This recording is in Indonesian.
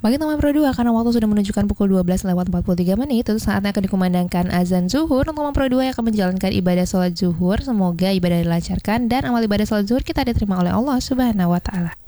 Bagi teman Pro 2, karena waktu sudah menunjukkan pukul 12:43, itu saatnya akan dikumandangkan azan zuhur. Untuk teman Pro 2 yang akan menjalankan ibadah sholat zuhur, semoga ibadah dilancarkan dan amal ibadah sholat zuhur kita diterima oleh Allah Subhanahu wa Ta'ala.